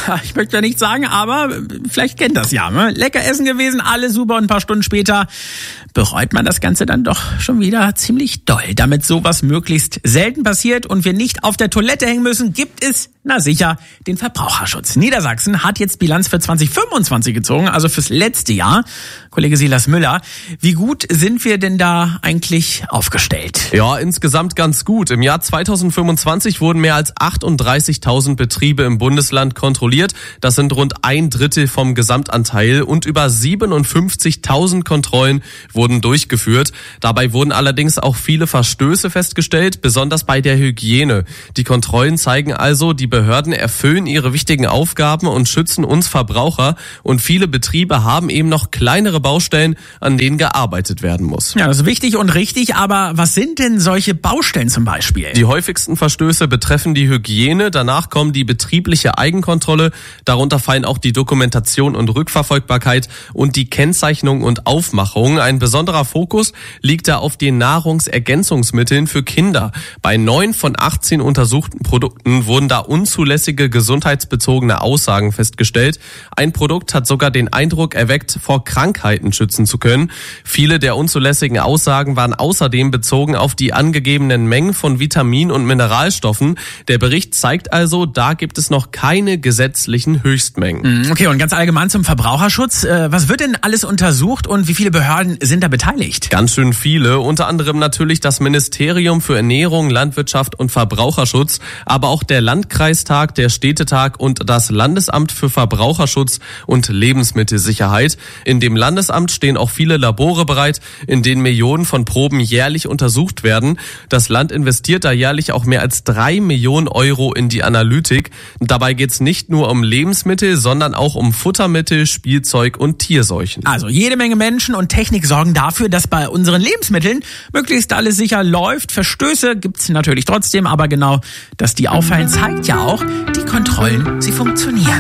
ich möchte ja nicht sagen, aber vielleicht kennt das ja. Ne? Lecker essen gewesen, alles super und ein paar Stunden später bereut man das Ganze dann doch schon wieder ziemlich doll. Damit sowas möglichst selten passiert und wir nicht auf der Toilette hängen müssen, gibt es, na sicher, den Verbraucherschutz. Niedersachsen hat jetzt Bilanz für 2025 gezogen, also fürs letzte Jahr. Kollege Silas Müller, wie gut sind wir denn da eigentlich aufgestellt? Ja, insgesamt ganz gut. Im Jahr 2025 wurden mehr als 38.000 Betriebe im Bundesland kontrolliert. Das sind rund 1/3 vom Gesamtanteil und über 57.000 Kontrollen wurden durchgeführt. Dabei wurden allerdings auch viele Verstöße festgestellt, besonders bei der Hygiene. Die Kontrollen zeigen also, die Behörden erfüllen ihre wichtigen Aufgaben und schützen uns Verbraucher. Und viele Betriebe haben eben noch kleinere Baustellen, an denen gearbeitet werden muss. Ja, das ist wichtig und richtig, aber was sind denn solche Baustellen zum Beispiel? Die häufigsten Verstöße betreffen die Hygiene, danach kommen die betriebliche Eigenkontrolle, darunter fallen auch die Dokumentation und Rückverfolgbarkeit und die Kennzeichnung und Aufmachung. Ein besonderer Fokus liegt da auf den Nahrungsergänzungsmitteln für Kinder. Bei 9 von 18 untersuchten Produkten wurden da unzulässige gesundheitsbezogene Aussagen festgestellt. Ein Produkt hat sogar den Eindruck erweckt, vor Krankheiten schützen zu können. Viele der unzulässigen Aussagen waren außerdem bezogen auf die angegebenen Mengen von Vitamin- und Mineralstoffen. Der Bericht zeigt also, da gibt es noch keine gesetzlichen Höchstmengen. Okay, und ganz allgemein zum Verbraucherschutz. Was wird denn alles untersucht und wie viele Behörden sind da beteiligt? Ganz schön viele, unter anderem natürlich das Ministerium für Ernährung, Landwirtschaft und Verbraucherschutz, aber auch der Landkreistag, der Städtetag und das Landesamt für Verbraucherschutz und Lebensmittelsicherheit. In dem Landesamt stehen auch viele Labore bereit, in denen Millionen von Proben jährlich untersucht werden. Das Land investiert da jährlich auch mehr als 3 Millionen Euro in die Analytik. Dabei geht es nicht nur um Lebensmittel, sondern auch um Futtermittel, Spielzeug und Tierseuchen. Also jede Menge Menschen und Technik sorgen dafür, dass bei unseren Lebensmitteln möglichst alles sicher läuft. Verstöße gibt's natürlich trotzdem, aber genau, dass die auffallen, zeigt ja auch, die Kontrollen, sie funktionieren.